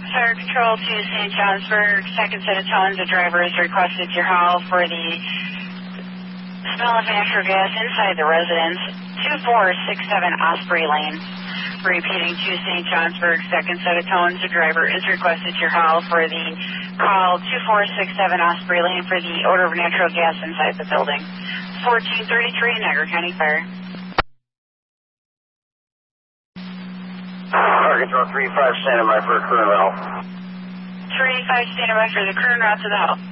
Fire Control to St. Johnsburg, second set of tones, the driver has requested your haul for the smell of natural gas inside the residence, 2467 Osprey Lane. Repeating to St. Johnsburg, second set of tones, the driver is requested your haul for the call 2467 Osprey Lane for the odor of natural gas inside the building. 1433 Niagara County Fire. Fire Control 35, standing by for a current route. 35, standing by for the current route to the house.